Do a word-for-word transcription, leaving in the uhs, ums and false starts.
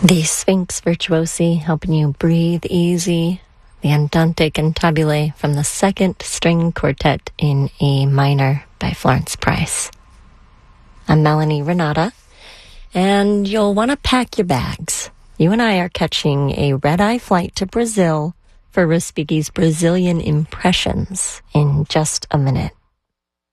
The Sphinx Virtuosi, helping you breathe easy. The Andante Cantabile from the Second String Quartet in E minor by Florence Price. I'm Melanie Renata, and you'll want to pack your bags. You and I are catching a red-eye flight to Brazil for Respighi's Brazilian Impressions in just a minute.